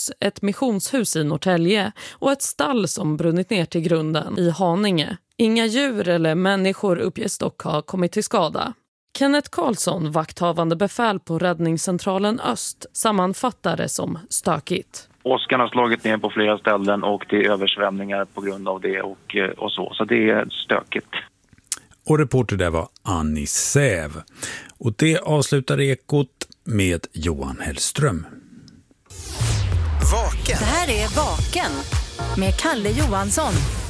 Buss, ett missionshus i Norrtälje och ett stall som brunnit ner till grunden i Haninge. Inga djur eller människor uppges dock ha kommit till skada. Kenneth Karlsson, vakthavande befäl på Räddningscentralen Öst, sammanfattar det som stökigt. Åskan har slagit ner på flera ställen och det är översvämningar på grund av det och så. Så det är stökigt. Och reporter där var Annie Säv. Och det avslutar Ekot med Johan Hellström. Vaken. Det här är Vaken med Kalle Johansson.